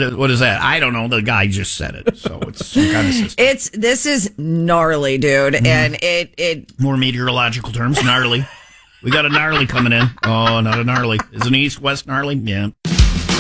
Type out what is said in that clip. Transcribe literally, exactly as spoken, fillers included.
What is, what is that? I don't know. The guy just said it, so it's some kind of system. It's this is gnarly, dude, mm-hmm. and it it more meteorological terms, gnarly. We got a gnarly coming in. Oh, not a gnarly. Is it an east-west gnarly? Yeah.